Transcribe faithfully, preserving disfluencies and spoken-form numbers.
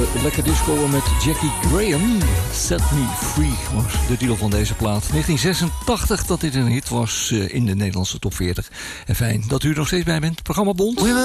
Lekker disco met Jackie Graham. Set Me Free was de titel van deze plaat. negentien zesentachtig dat dit een hit was in de Nederlandse top veertig. En fijn dat u er nog steeds bij bent. Programma Bond.